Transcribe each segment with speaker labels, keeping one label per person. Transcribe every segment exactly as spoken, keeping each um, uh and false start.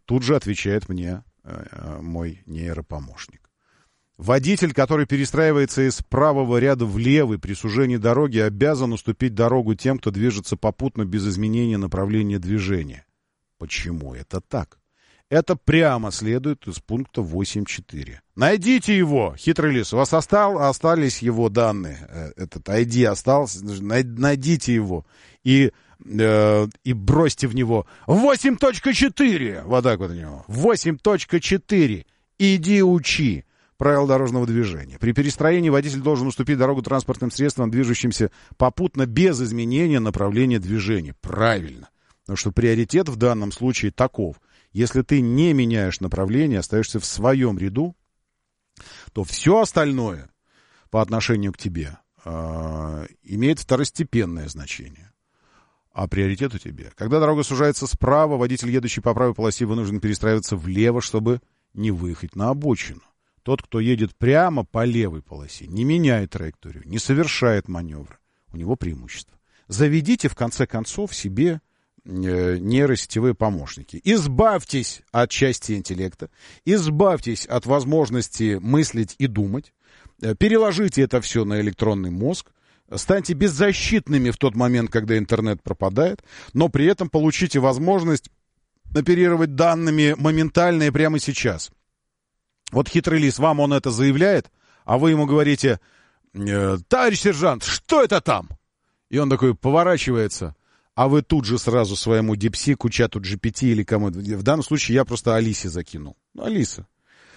Speaker 1: Тут же отвечает мне э, мой нейропомощник. Водитель, который перестраивается из правого ряда в левый при сужении дороги, обязан уступить дорогу тем, кто движется попутно без изменения направления движения. Почему это так? Это прямо следует из пункта восемь точка четыре. Найдите его, хитрый лис. У вас остал, остались его данные. Этот ай ди остался. Найдите его и, э, и бросьте в него восемь точка четыре. Вот так вот у него. восемь точка четыре. Иди учи правила дорожного движения. При перестроении водитель должен уступить дорогу транспортным средствам, движущимся попутно без изменения направления движения. Правильно. Потому что приоритет в данном случае таков. Если ты не меняешь направление, остаешься в своем ряду, то все остальное по отношению к тебе э, имеет второстепенное значение. А приоритет у тебя. Когда дорога сужается справа, водитель, едущий по правой полосе, вынужден перестраиваться влево, чтобы не выехать на обочину. Тот, кто едет прямо по левой полосе, не меняет траекторию, не совершает маневра. У него преимущество. Заведите, в конце концов, себе э, нейросетевые помощники. Избавьтесь от части интеллекта, избавьтесь от возможности мыслить и думать, э, переложите это все на электронный мозг, станьте беззащитными в тот момент, когда интернет пропадает, но при этом получите возможность оперировать данными моментально и прямо сейчас. Вот хитрый лис, вам он это заявляет, а вы ему говорите: товарищ сержант, что это там? И он такой поворачивается, а вы тут же сразу своему дипсику, чату джи пи ти или кому-то. В данном случае я просто Алисе закинул. Алиса.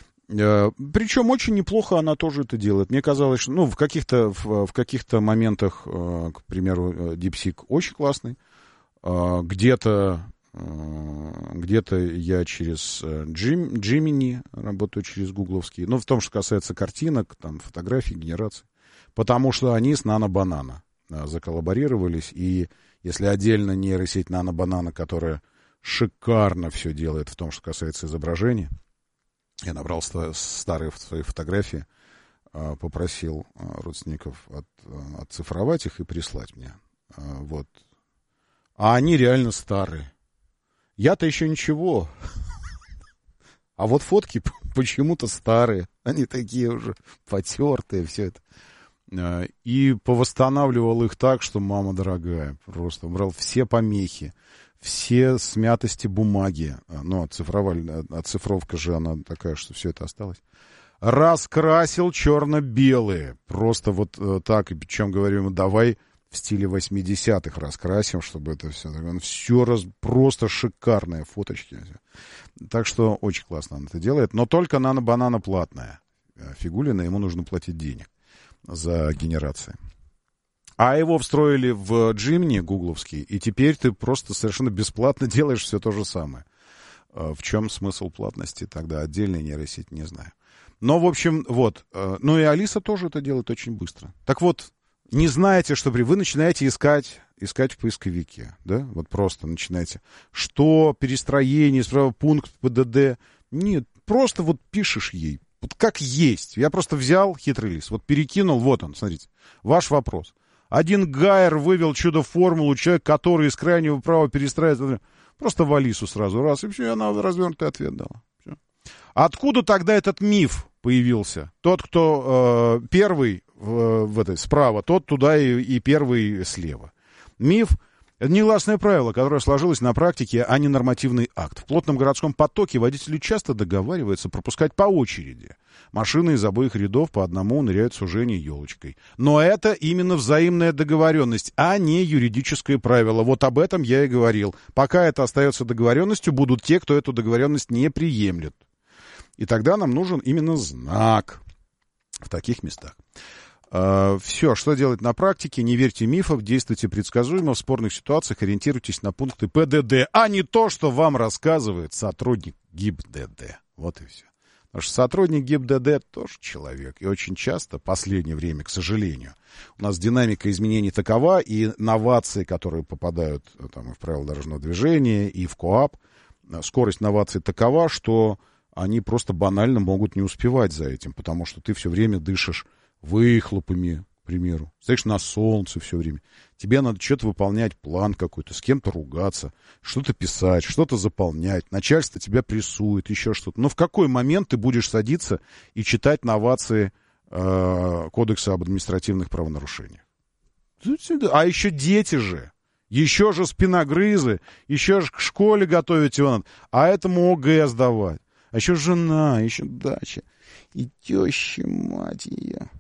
Speaker 1: Причем очень неплохо она тоже это делает. Мне казалось, что ну, в каких-то, в, в каких-то моментах, к примеру, дипсик очень классный. Где-то... Где-то я через Джим, Gemini работаю, через гугловский. Но в том, что касается картинок, там, фотографий, генерации. Потому что они с Nano-Banana заколлаборировались. И если отдельно нейросеть Nano-Banana, которая шикарно все делает в том, что касается изображения. Я набрал старые свои фотографии, попросил родственников от, отцифровать их и прислать мне. Вот. А они реально старые. Я-то еще ничего. А вот фотки почему-то старые. Они такие уже потертые, все это. И повосстанавливал их так, что мама дорогая. Просто брал все помехи, все смятости бумаги. Ну, оцифровали, оцифровка же она такая, что все это осталось. Раскрасил черно-белые. Просто вот так. И причем говорю ему: давай в стиле восьмидесятых раскрасим, чтобы это все... Он все раз... Просто шикарные фоточки. Так что очень классно он это делает. Но только Nano-Banana платная. Фигулина, ему нужно платить денег за генерации. А его встроили в Gemini гугловский, и теперь ты просто совершенно бесплатно делаешь все то же самое. В чем смысл платности? Тогда отдельная нейросеть, не знаю. Но, в общем, вот. Ну и Алиса тоже это делает очень быстро. Так вот, не знаете, что при... Вы начинаете искать, искать в поисковике, да? Вот просто начинаете. Что, перестроение, справа пункт пэ дэ дэ. Нет, просто вот пишешь ей. Вот как есть. Я просто взял хитрый лис, вот перекинул, вот он, смотрите. Ваш вопрос. Один Гайер вывел чудо-формулу, человек, который из крайнего права перестраивается. Просто в Алису сразу раз, и все, и она развернутый ответ дала. Все. Откуда тогда этот миф появился? Тот, кто э, первый в, в этой, справа, тот туда и, и первый слева. Миф — это негласное правило, которое сложилось на практике, а не нормативный акт. В плотном городском потоке водители часто договариваются пропускать по очереди. Машины из обоих рядов по одному ныряют в сужение елочкой. Но это именно взаимная договоренность, а не юридическое правило. Вот об этом я и говорил. Пока это остается договоренностью, будут те, кто эту договоренность не приемлет. И тогда нам нужен именно знак в таких местах. Uh, все, что делать на практике? Не верьте мифам, действуйте предсказуемо, в спорных ситуациях ориентируйтесь на пункты пэ дэ дэ, а не то, что вам рассказывает сотрудник ГИБДД. Вот и все. Потому что сотрудник ГИБДД тоже человек. И очень часто, в последнее время, к сожалению, у нас динамика изменений такова, и новации, которые попадают там, и в правила дорожного движения, и в КоАП, скорость новаций такова, что они просто банально могут не успевать за этим, потому что ты все время дышишь выхлопами, примеру, стоишь на солнце все время, тебе надо что-то выполнять, план какой-то, с кем-то ругаться, что-то писать, что-то заполнять, начальство тебя прессует, еще что-то. Но в какой момент ты будешь садиться и читать новации э, Кодекса об административных правонарушениях? А еще дети же, еще же спиногрызы, еще же к школе готовить его надо, а этому ОГЭ сдавать. А еще жена, еще дача. И теща, мать ее.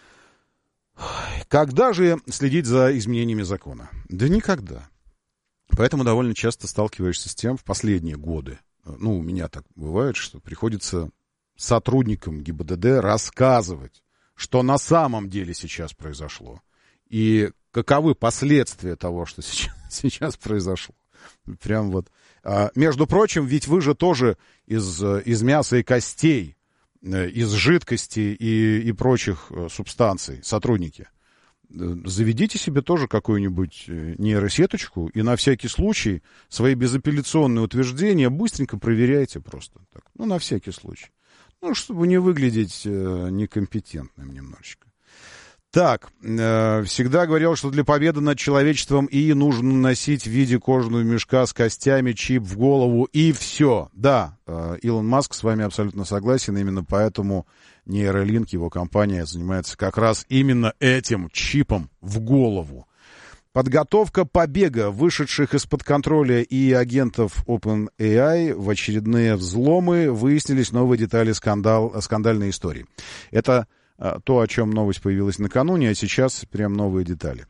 Speaker 1: Когда же следить за изменениями закона? Да никогда. Поэтому довольно часто сталкиваешься с тем в последние годы. Ну, у меня так бывает, что приходится сотрудникам ГИБДД рассказывать, что на самом деле сейчас произошло. И каковы последствия того, что сейчас, сейчас произошло. Прям вот. А, между прочим, ведь вы же тоже из, из мяса и костей, из жидкости и, и прочих субстанций, сотрудники. Заведите себе тоже какую-нибудь нейросеточку и на всякий случай свои безапелляционные утверждения быстренько проверяйте просто. Так. Ну, на всякий случай. Ну, чтобы не выглядеть некомпетентным немножечко. Так, э, всегда говорил, что для победы над человечеством ИИ нужно носить в виде кожаного мешка с костями, чип в голову и все. Да, э, Илон Маск с вами абсолютно согласен, именно поэтому Neuralink, его компания, занимается как раз именно этим чипом в голову. Подготовка побега вышедших из-под контроля ИИ агентов OpenAI в очередные взломы, выяснились новые детали скандал, скандальной истории. Это то, о чем новость появилась накануне, а сейчас прям новые детали.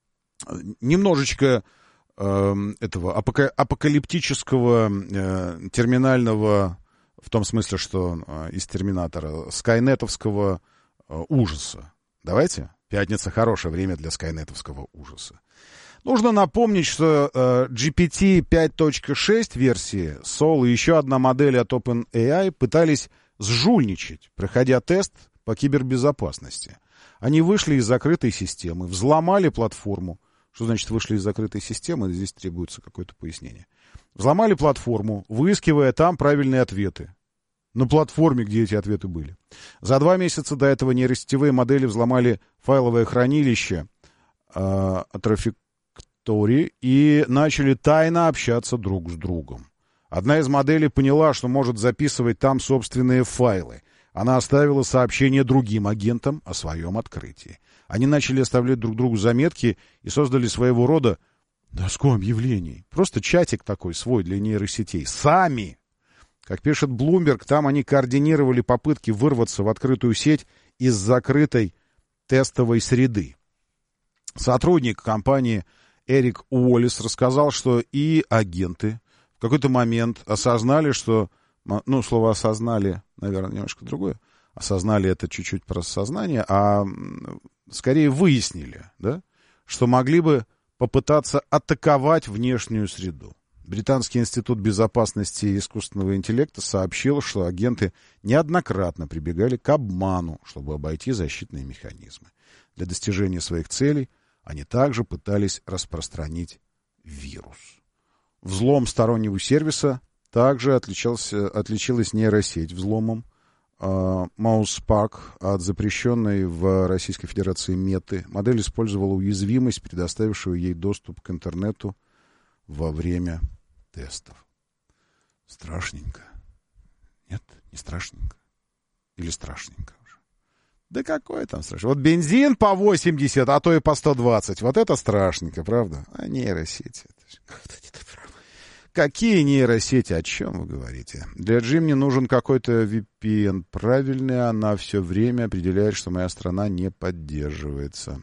Speaker 1: Немножечко э, этого апока- апокалиптического э, терминального, в том смысле, что э, из Терминатора, скайнетовского э, ужаса. Давайте? Пятница — хорошее время для скайнетовского ужаса. Нужно напомнить, что э, джи пи ти пять точка шесть версии Сол и еще одна модель от OpenAI пытались сжульничать, проходя тест по кибербезопасности. Они вышли из закрытой системы, взломали платформу. Что значит вышли из закрытой системы? Здесь требуется какое-то пояснение. Взломали платформу, выискивая там правильные ответы. На платформе, где эти ответы были. За два месяца до этого нейросетевые модели взломали файловое хранилище э, Trajectory и начали тайно общаться друг с другом. Одна из моделей поняла, что может записывать там собственные файлы. Она оставила сообщение другим агентам о своем открытии. Они начали оставлять друг другу заметки и создали своего рода доску объявлений. Просто чатик такой свой для нейросетей. Сами! Как пишет Bloomberg, там они координировали попытки вырваться в открытую сеть из закрытой тестовой среды. Сотрудник компании Эрик Уоллес рассказал, что и агенты в какой-то момент осознали, что... Ну, слово «осознали», наверное, немножко другое. Осознали — это чуть-чуть про сознание, а скорее выяснили, да, что могли бы попытаться атаковать внешнюю среду. Британский институт безопасности и искусственного интеллекта сообщил, что агенты неоднократно прибегали к обману, чтобы обойти защитные механизмы. Для достижения своих целей они также пытались распространить вирус. Взлом стороннего сервиса также отличался, отличилась нейросеть взломом э, Mousepaq от запрещенной в Российской Федерации Меты. Модель использовала уязвимость, предоставившую ей доступ к интернету во время тестов. Страшненько. Нет, не страшненько. Или страшненько уже. Да какое там страшно. Вот бензин по восемьдесят, а то и по сто двадцать. Вот это страшненько, правда? А нейросети. Какие нейросети? О чем вы говорите? Для Джимни нужен какой-то ви пи эн. Правильный, она все время определяет, что моя страна не поддерживается.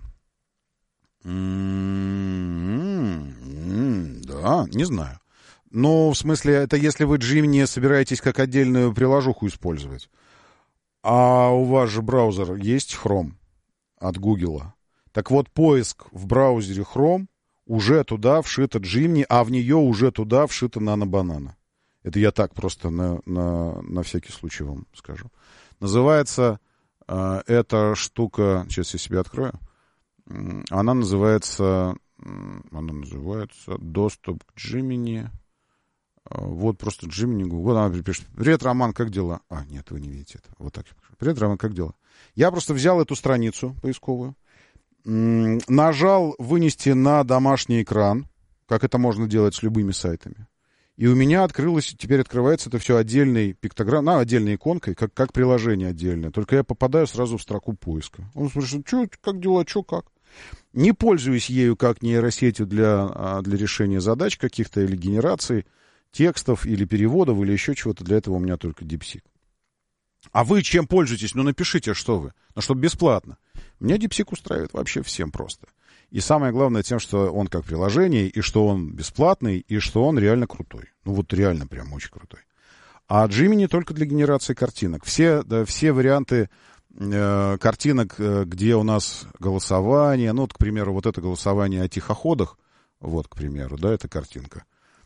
Speaker 1: М-м-м, да, не знаю. Ну, в смысле, это если вы Джимни собираетесь как отдельную приложуху использовать. А у вас же браузер есть Chrome от Гугла. Так вот, поиск в браузере Chrome, уже туда вшита Джимни, а в нее уже туда вшита нано-банана. Это я так просто на, на, на всякий случай вам скажу. Называется э, эта штука... Сейчас я себе открою. Она называется... Она называется «Доступ к Джимини». Вот просто Джимини. Вот она пишет: «Привет, Роман, как дела?» А, нет, вы не видите это. Вот так. «Привет, Роман, как дела?» Я просто взял эту страницу поисковую м- нажал вынести на домашний экран, как это можно делать с любыми сайтами. И у меня открылось, теперь открывается это все отдельной пиктограммой, ну, отдельной иконкой, как, как приложение отдельное. Только я попадаю сразу в строку поиска. Он спрашивает, что, как дела, что, как? Не пользуюсь ею как нейросетью для, для решения задач каких-то или генерации текстов, или переводов, или еще чего-то. Для этого у меня только DeepSeek. А вы чем пользуетесь? Ну, напишите, что вы. Ну, чтобы бесплатно. Меня DeepSeek устраивает вообще всем просто. И самое главное тем, что он как приложение, и что он бесплатный, и что он реально крутой. Ну, вот реально прям очень крутой. А Gemini только для генерации картинок. Все, да, все варианты э, картинок, э, где у нас голосование, ну, вот, к примеру, вот это голосование о тихоходах, вот, к примеру, да, эта картинка,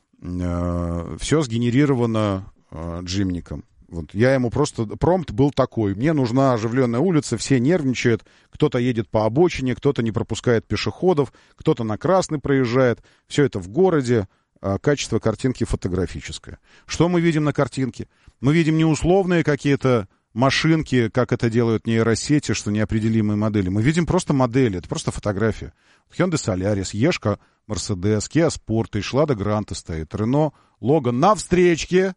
Speaker 1: э, все сгенерировано э, Gemini-ком. Вот я ему просто... Промпт был такой. Мне нужна оживленная улица, все нервничают. Кто-то едет по обочине, кто-то не пропускает пешеходов, кто-то на красный проезжает. Все это в городе. А качество картинки фотографическое. Что мы видим на картинке? Мы видим не условные какие-то машинки, как это делают нейросети, что неопределимые модели. Мы видим просто модели. Это просто фотография. Hyundai Solaris, Ешка, Mercedes, Kia Sport, и Lada Granta стоит. Renault, Logan на встречке.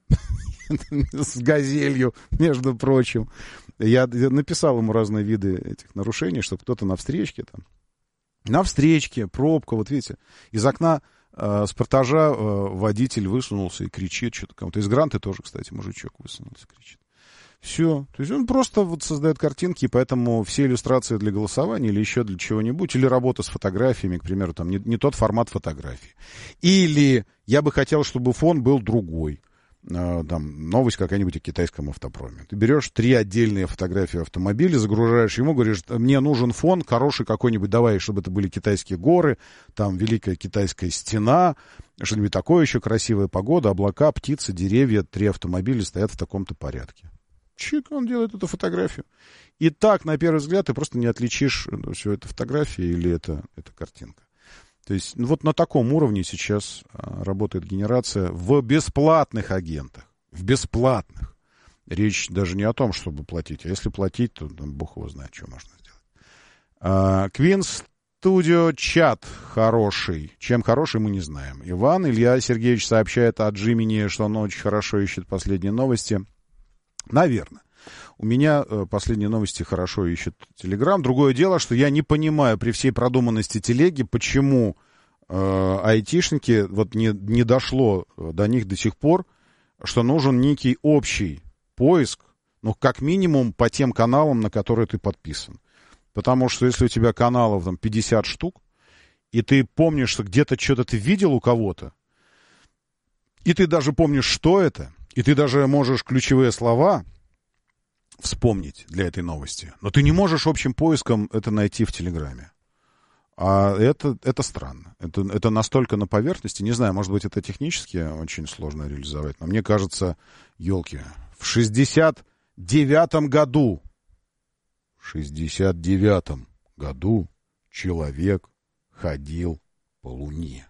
Speaker 1: С газелью, между прочим. Я написал ему разные виды этих нарушений, чтобы кто-то на встречке там. На встречке, пробка, вот видите. Из окна э, с портажа э, водитель высунулся и кричит что-то кому-то. Из Гранты тоже, кстати, мужичок высунулся, кричит. Все. То есть он просто вот создает картинки, и поэтому все иллюстрации для голосования или еще для чего-нибудь, или работа с фотографиями, к примеру, там не, не тот формат фотографии. Или я бы хотел, чтобы фон был другой. Там, новость какая-нибудь о китайском автопроме. Ты берешь три отдельные фотографии автомобиля, загружаешь ему, говоришь, мне нужен фон хороший какой-нибудь, давай, чтобы это были китайские горы, там Великая Китайская стена, что-нибудь такое еще, красивая погода, облака, птицы, деревья, три автомобиля стоят в таком-то порядке. Чик, он делает эту фотографию. И так, на первый взгляд, ты просто не отличишь, все это фотография или это, это картинка. То есть ну, вот на таком уровне сейчас а, работает генерация в бесплатных агентах. В бесплатных. Речь даже не о том, чтобы платить. А если платить, то там, бог его знает, что можно сделать. А, Queen Studio чат хороший. Чем хороший, мы не знаем. Иван Илья Сергеевич сообщает о Gemini, что он очень хорошо ищет последние новости. Наверное. У меня э, последние новости хорошо ищет Telegram. Другое дело, что я не понимаю при всей продуманности телеги, почему э, айтишники, вот не, не дошло до них до сих пор, что нужен некий общий поиск, ну, как минимум по тем каналам, на которые ты подписан. Потому что если у тебя каналов там пятьдесят штук, и ты помнишь, что где-то что-то ты видел у кого-то, и ты даже помнишь, что это, и ты даже можешь ключевые слова вспомнить для этой новости. Но ты не можешь общим поиском это найти в Телеграме. А это, это странно. Это, это настолько на поверхности. Не знаю, может быть, это технически очень сложно реализовать. Но мне кажется, елки, в шестьдесят девятом году, в шестьдесят девятом году человек ходил по Луне.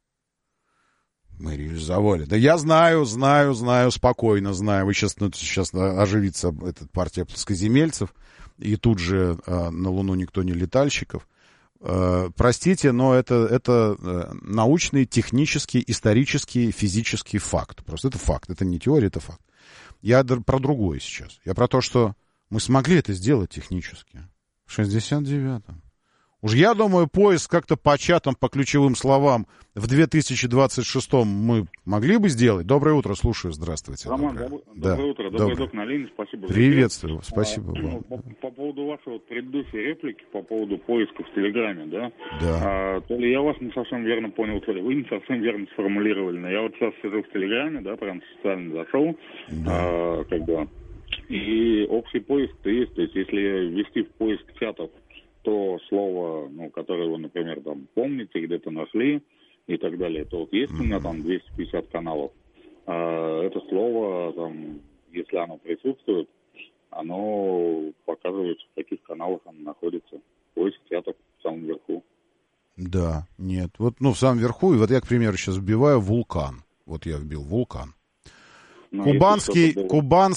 Speaker 1: Мы реализовали. Да я знаю, знаю, знаю, спокойно знаю. Вы сейчас, ну, сейчас оживится эта партия плоскоземельцев, и тут же э, на Луну никто не летальщиков. Э, простите, но это, это э, научный, технический, исторический, физический факт. Просто это факт, это не теория, это факт. Я про другое сейчас. Я про то, что мы смогли это сделать технически. В шестьдесят девятом. Уж я думаю, поиск как-то по чатам, по ключевым словам в две тысячи двадцать шестом мы могли бы сделать. Доброе утро, слушаю, здравствуйте.
Speaker 2: Роман,
Speaker 1: доброе,
Speaker 2: доброе,
Speaker 1: да.
Speaker 2: доброе утро, добрый док на линии, спасибо.
Speaker 1: Приветствую, спасибо
Speaker 2: а,
Speaker 1: вам.
Speaker 2: По, по поводу вашей вот предыдущей реплики, по поводу поиска в Телеграме, да?
Speaker 1: Да.
Speaker 2: А, то ли я вас не совсем верно понял, то ли вы не совсем верно сформулировали, но я вот сейчас сижу в Телеграме, да, прям специально зашел,
Speaker 1: Да.
Speaker 2: а, как бы, и общий поиск-то есть, то есть если ввести в поиск чатов то слово, ну, которое вы, например, там помните, где-то нашли и так далее, то вот есть mm-hmm. у меня там двести пятьдесят каналов. А это слово, там, если оно присутствует, оно показывает, в каких каналах оно находится. Поиск чатов в самом верху.
Speaker 1: Да, нет. Вот, ну, в самом верху, и вот я, к примеру, сейчас вбиваю вулкан. Вот я вбил вулкан. Но Кубанский, Кубанск,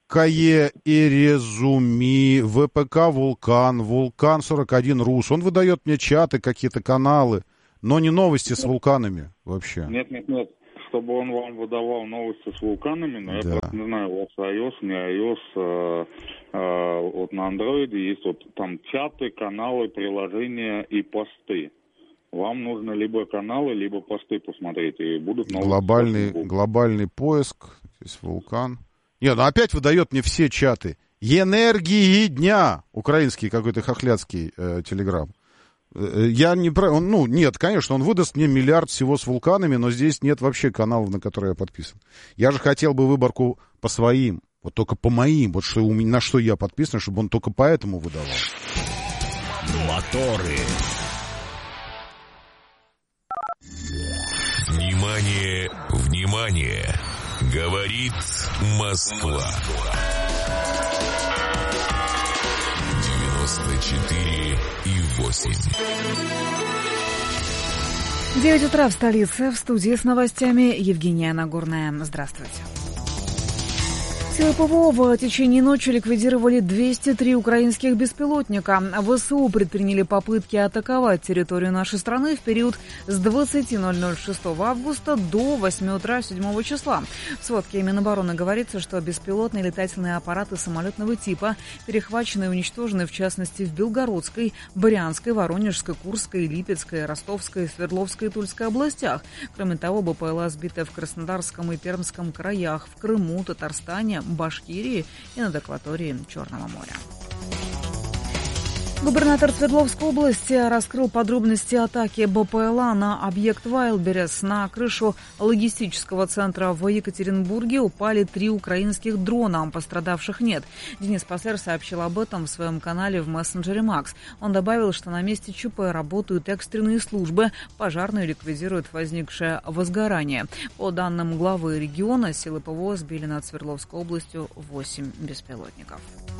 Speaker 1: КАЕ Эрезуми, ВПК Вулкан, Вулкан сорок один Рус. Он выдает мне чаты, какие-то каналы, но не новости с вулканами вообще.
Speaker 2: Нет, нет, нет. Чтобы он вам выдавал новости с вулканами, но да. Я просто не знаю, у вас iOS, не iOS, э, э, вот на Android есть вот там чаты, каналы, приложения и посты. Вам нужно либо каналы, либо посты посмотреть, и будут новости.
Speaker 1: Глобальный, глобальный поиск, здесь вулкан. Нет, ну опять выдает мне все чаты. Энергии дня. Украинский какой-то хохлядский э, телеграм. Я не про... Ну, нет, конечно, он выдаст мне миллиард всего с вулканами, но здесь нет вообще каналов, на которые я подписан. Я же хотел бы выборку по своим, вот только по моим, вот что у меня, на что я подписан, чтобы он только по этому выдавал.
Speaker 3: Моторы. Внимание, внимание! Говорит Москва. девяносто четыре и восемь.
Speaker 4: девять утра в столице. В студии с новостями Евгения Нагорная. Здравствуйте. Силы ПВО в течение ночи ликвидировали двести три украинских беспилотника. ВСУ предприняли попытки атаковать территорию нашей страны в период с двадцати ноль ноль шестого августа до восьми утра седьмого числа. В сводке Минобороны говорится, что беспилотные летательные аппараты самолетного типа перехвачены и уничтожены в частности в Белгородской, Брянской, Воронежской, Курской, Липецкой, Ростовской, Свердловской и Тульской областях. Кроме того, БПЛА сбиты в Краснодарском и Пермском краях, в Крыму, Татарстане, Башкирии и над акваторией Черного моря. Губернатор Свердловской области раскрыл подробности атаки БПЛА на объект Вайлдберрис. На крышу логистического центра в Екатеринбурге упали три украинских дрона. Пострадавших нет. Денис Паслер сообщил об этом в своем канале в мессенджере Макс. Он добавил, что на месте ЧП работают экстренные службы. Пожарные ликвидируют возникшее возгорание. По данным главы региона, силы ПВО сбили над Свердловской областью восемь беспилотников.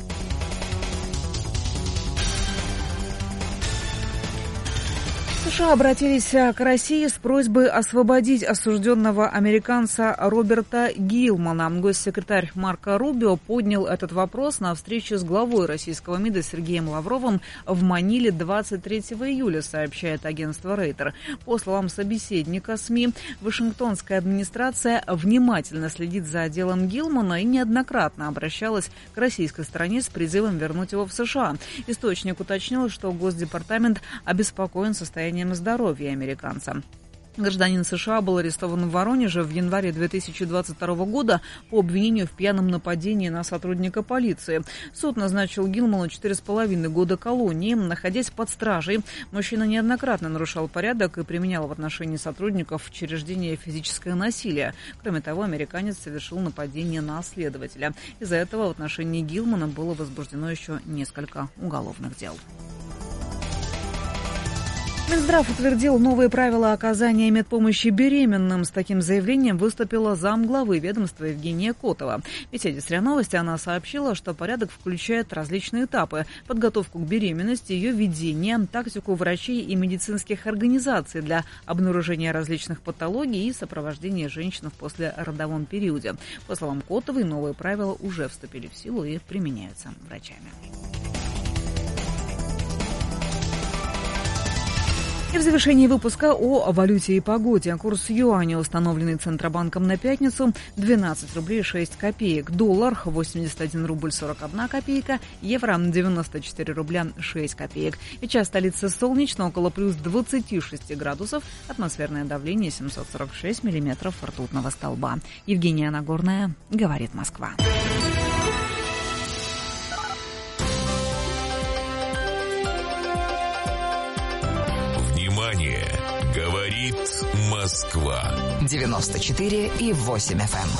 Speaker 4: США обратились к России с просьбой освободить осужденного американца Роберта Гилмана. Госсекретарь Марко Рубио поднял этот вопрос на встрече с главой российского МИДа Сергеем Лавровым в Маниле двадцать третьего июля, сообщает агентство Рейтер. По словам собеседника СМИ, Вашингтонская администрация внимательно следит за делом Гилмана и неоднократно обращалась к российской стороне с призывом вернуть его в США. Источник уточнил, что Госдепартамент обеспокоен состоянием здоровья американца. Гражданин США был арестован в Воронеже в январе две тысячи двадцать второго года по обвинению в пьяном нападении на сотрудника полиции. Суд назначил Гилману четыре с половиной года колонии. Находясь под стражей, мужчина неоднократно нарушал порядок и применял в отношении сотрудников учреждения физическое насилие. Кроме того, американец совершил нападение на следователя. Из-за этого в отношении Гилмана было возбуждено еще несколько уголовных дел. Минздрав утвердил новые правила оказания медпомощи беременным. С таким заявлением выступила замглавы ведомства Евгения Котова. В беседе с РИА Новости она сообщила, что порядок включает различные этапы: подготовку к беременности, ее ведение, тактику врачей и медицинских организаций для обнаружения различных патологий и сопровождения женщин в послеродовом периоде. По словам Котовой, новые правила уже вступили в силу и применяются врачами. И в завершении выпуска о валюте и погоде. Курс юаня, установленный Центробанком на пятницу, двенадцать рублей шесть копеек. Доллар восемьдесят один рубль сорок одна копейка. Евро девяносто четыре рубля шесть копеек. Сейчас столица солнечно, около плюс двадцати шести градусов. Атмосферное давление семьсот сорок шесть миллиметров ртутного столба. Евгения Нагорная, говорит Москва.
Speaker 3: Говорит Москва.
Speaker 5: девяносто четыре и восемь эф эм.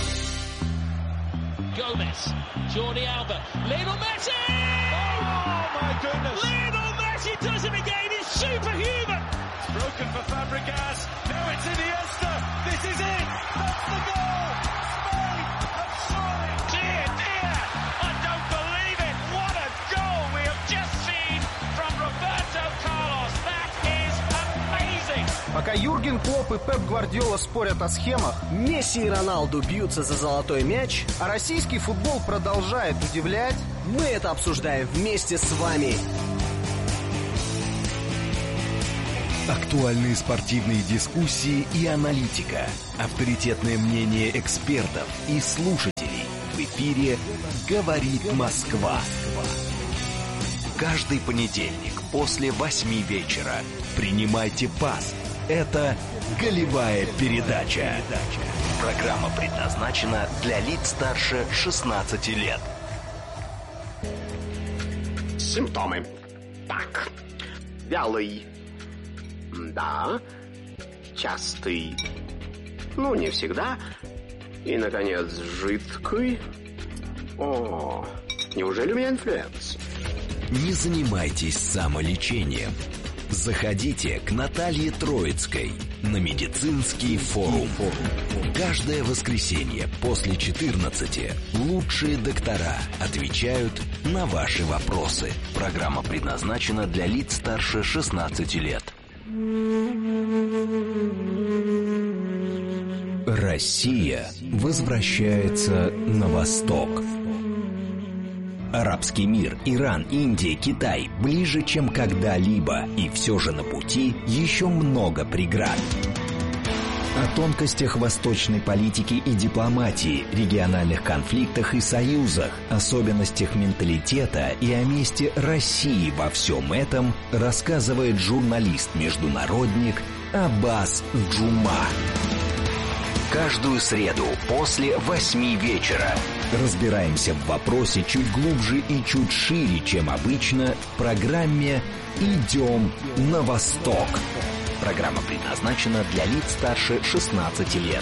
Speaker 6: Gomez, Jordi Alba, Lionel Messi! Oh my goodness! Lionel Messi does it again. He's superhuman. It's broken for Fabregas. Now it's Iniesta. This is it. That's the goal. Spain have surely. Dear, dear, I don't believe it. What a goal we have just seen from Roberto Carlos. That is amazing.
Speaker 7: Пока Юрген Клопп и Пеп Гвардиола спорят о схемах,
Speaker 8: Месси и Роналду бьются за золотой мяч,
Speaker 7: а российский футбол продолжает удивлять,
Speaker 8: мы это обсуждаем вместе с вами.
Speaker 9: Актуальные спортивные дискуссии и аналитика. Авторитетное мнение экспертов и слушателей. В эфире «Говорит Москва». Каждый понедельник после восьми вечера принимайте пас. Это «Голевая передача». Программа предназначена для лиц старше шестнадцати лет.
Speaker 10: Симптомы. Так. Вялый. Да. Частый. Ну, не всегда. И, наконец, жидкий. О, неужели у меня инфлюенс?
Speaker 9: Не занимайтесь самолечением. Заходите к Наталье Троицкой на медицинский форум. Каждое воскресенье после четырнадцати лучшие доктора отвечают на ваши вопросы. Программа предназначена для лиц старше шестнадцати лет. Россия возвращается на восток. Арабский мир, Иран, Индия, Китай ближе, чем когда-либо, и все же на пути еще много преград. О тонкостях восточной политики и дипломатии, региональных конфликтах и союзах, особенностях менталитета и о месте России во всем этом рассказывает журналист-международник Аббас Джума. Каждую среду после восьми вечера разбираемся в вопросе чуть глубже и чуть шире, чем обычно, в программе «Идем на восток». Программа предназначена для лиц старше шестнадцати лет.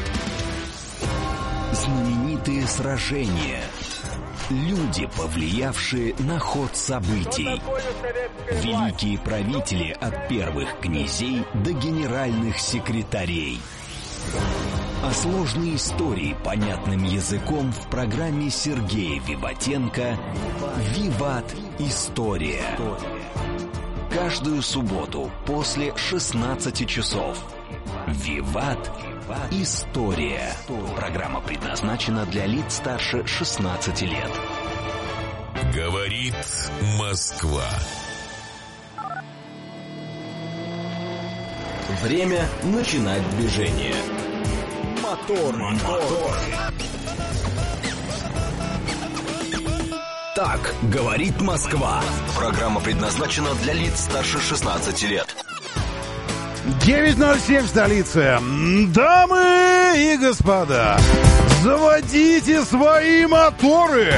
Speaker 9: Знаменитые сражения. Люди, повлиявшие на ход событий. Великие правители от первых князей до генеральных секретарей. А сложные истории понятным языком в программе Сергея Виватенко «Виват. История». Каждую субботу после шестнадцати часов. «Виват. История». Программа предназначена для лиц старше шестнадцати лет.
Speaker 3: Говорит Москва.
Speaker 9: Время начинать движение. Мотор, мотор. Так говорит Москва. Программа предназначена для лиц старше шестнадцати лет.
Speaker 1: девять ноль семь в столице. Дамы и господа, заводите свои моторы.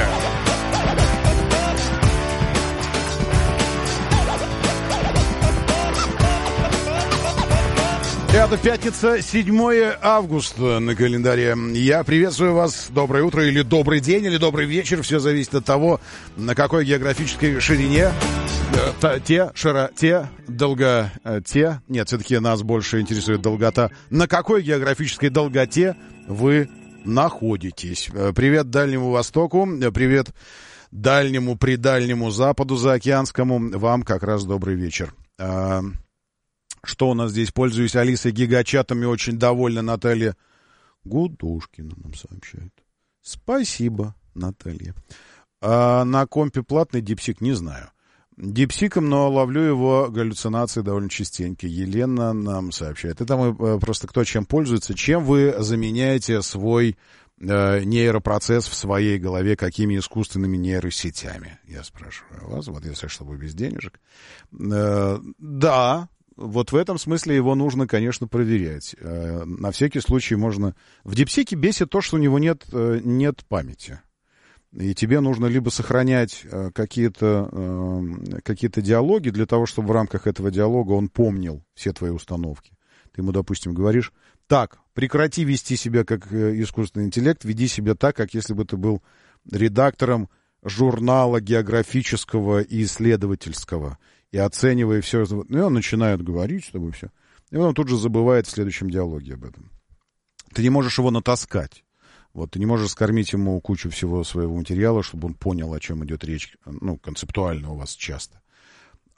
Speaker 1: Это пятница, седьмое августа на календаре. Я приветствую вас. Доброе утро или добрый день, или добрый вечер. Все зависит от того, на какой географической ширине, те, широте, долготе. Нет, все-таки нас больше интересует долгота. На какой географической долготе вы находитесь. Привет Дальнему Востоку, привет Дальнему, Придальнему Западу заокеанскому. Вам как раз добрый вечер. Что у нас здесь? Пользуюсь Алисой гигачатами, очень довольна Наталья Гудошкина нам сообщает. Спасибо, Наталья. А на компе платный дипсик не знаю. Дипсиком, но ловлю его галлюцинации довольно частенько. Елена нам сообщает. Это мы просто кто чем пользуется. Чем вы заменяете свой э, нейропроцесс в своей голове? Какими искусственными нейросетями? Я спрашиваю вас. Вот если чтобы без денежек. Э, да. Вот в этом смысле его нужно, конечно, проверять. На всякий случай можно... В дипсике бесит то, что у него нет, нет памяти. И тебе нужно либо сохранять какие-то, какие-то диалоги для того, чтобы в рамках этого диалога он помнил все твои установки. Ты ему, допустим, говоришь: так, прекрати вести себя как искусственный интеллект, веди себя так, как если бы ты был редактором журнала географического и исследовательского. И оценивая все, и он начинает говорить с тобой все. И он тут же забывает в следующем диалоге об этом. Ты не можешь его натаскать. Вот, ты не можешь скормить ему кучу всего своего материала, чтобы он понял, о чем идет речь. Ну, концептуально у вас часто.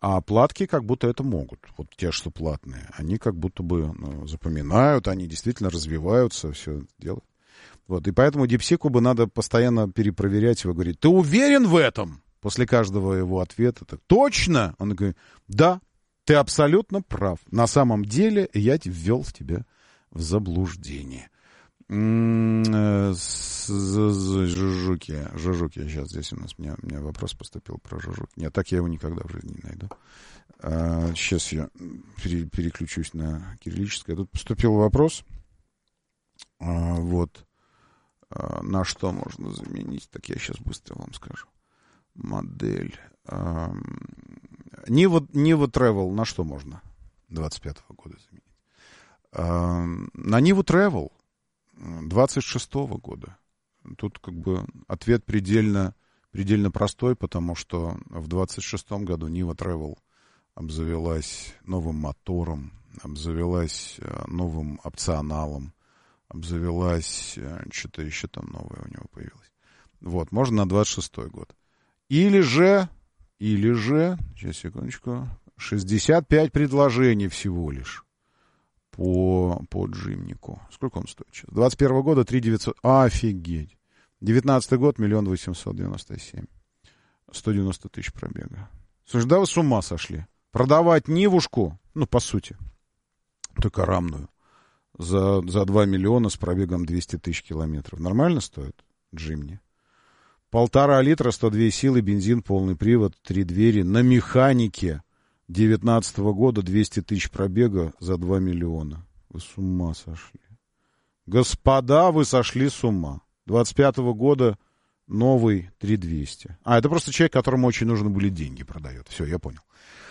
Speaker 1: А платки как будто это могут. Вот те, что платные. Они как будто бы ну, запоминают, они действительно развиваются, все делают. Вот. И поэтому Дипсику бы надо постоянно перепроверять его, говорить: ты уверен в этом? После каждого его ответа. Так, точно? Он говорит: да, ты абсолютно прав. На самом деле я ввел в тебя в заблуждение. Жужуки. Жужуки. Сейчас здесь у нас у меня, у меня вопрос поступил про жужуки. Нет, так я его никогда в жизни не найду. А, сейчас я пере, переключусь на кириллическое. Тут поступил вопрос. А, вот. А, на что можно заменить? Так я сейчас быстро вам скажу. Модель. А, Нива, Нива Travel на что можно двадцать пятого года заменить? А, на Ниву Travel двадцать шестого года. Тут как бы ответ предельно, предельно простой, потому что в двадцать шестом году Нива Travel обзавелась новым мотором, обзавелась новым опционалом, обзавелась, что-то еще там новое у него появилось. Вот, можно на двадцать шестой год. Или же, или же, сейчас, секундочку, шестьдесят пять предложений всего лишь. По, по джимнику. Сколько он стоит сейчас? двадцать первого года три девятьсот. Офигеть. девятнадцатый год миллион восемьсот девяносто семь. сто девяносто тысяч пробега. Слушай, да вы с ума сошли. Продавать Нивушку, ну, по сути, только рамную, за, за два миллиона с пробегом двести тысяч километров. Нормально стоит джимни? Полтора литра, сто две силы, бензин, полный привод, три двери на механике. девятнадцатого года двести тысяч пробега за два миллиона. Вы с ума сошли. Господа, вы сошли с ума. двадцать пятого года новый три двести. А, это просто человек, которому очень нужны были деньги, продает. Все, я понял.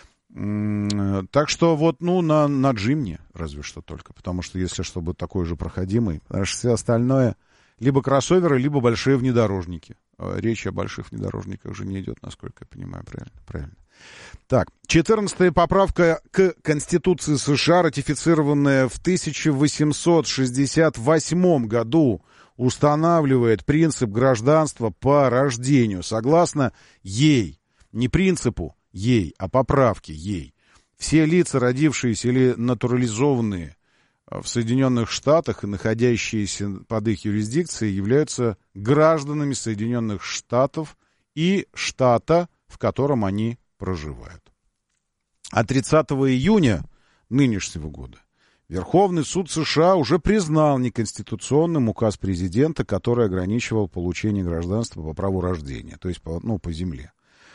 Speaker 1: Так что вот, ну, на, на джимне разве что только. Потому что если чтобы такой же проходимый, потому что все остальное либо кроссоверы, либо большие внедорожники. Речь о больших внедорожниках уже не идет, насколько я понимаю. Правильно, правильно. Так, четырнадцатая поправка к Конституции США, ратифицированная в тысяча восемьсот шестьдесят восьмом году, устанавливает принцип гражданства по рождению. Согласно ей, не принципу ей, а поправке ей, все лица, родившиеся или натурализованные в Соединенных Штатах и находящиеся под их юрисдикцией, являются гражданами Соединенных Штатов и штата, в котором они проживают. А тридцатого июня нынешнего года Верховный суд США уже признал неконституционным указ президента, который ограничивал получение гражданства по праву рождения, то есть по, ну, по земле.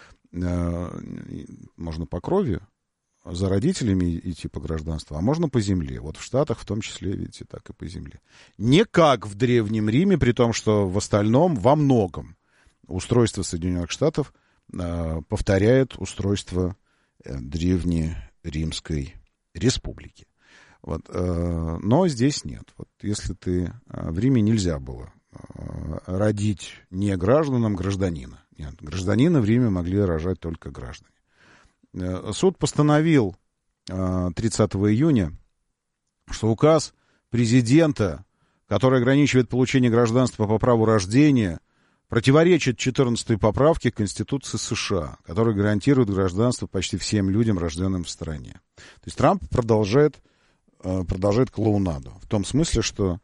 Speaker 1: Можно по крови за родителями идти по гражданству, а можно по земле. Вот в Штатах в том числе, видите, так и по земле. Не как в Древнем Риме, при том, что в остальном, во многом, устройство Соединенных Штатов э, повторяет устройство э, Древнеримской республики. Вот, э, но здесь нет. Вот, если ты... Э, в Риме нельзя было э, родить не гражданам гражданина. Нет, гражданина в Риме могли рожать только граждане. Суд постановил тридцатого июня, что указ президента, который ограничивает получение гражданства по праву рождения, противоречит четырнадцатой поправке Конституции США, которая гарантирует гражданство почти всем людям, рожденным в стране. То есть Трамп продолжает, продолжает клоунаду. В том смысле, что